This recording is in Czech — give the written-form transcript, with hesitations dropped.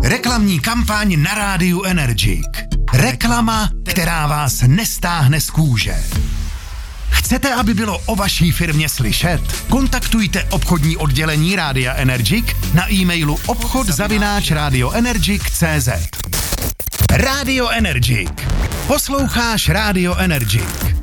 Reklamní kampaň na rádiu Energic. Reklama, která vás nestáhne z kůže. Chcete, aby bylo o vaší firmě slyšet? Kontaktujte obchodní oddělení Rádia Energic na e-mailu obchod@radioenergic.cz. Rádio Energic. Posloucháš Rádio Energic.